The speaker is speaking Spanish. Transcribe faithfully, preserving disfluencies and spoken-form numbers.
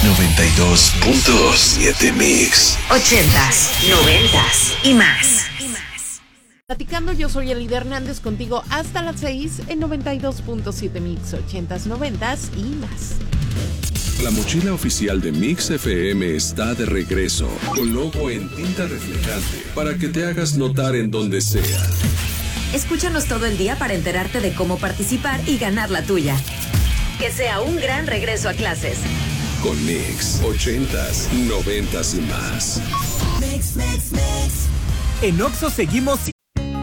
noventa y dos punto siete Mix. Ochentas, noventas y más. Platicando, yo soy Elida Hernández, contigo hasta las seis en noventa y dos punto siete Mix, ochentas, noventas y más. La mochila oficial de Mix F M está de regreso, con logo en tinta reflejante, para que te hagas notar en donde sea. Escúchanos todo el día para enterarte de cómo participar y ganar la tuya. Que sea un gran regreso a clases. Con Mix, ochentas, noventas y más. Mix, mix, mix. En Oxxo seguimos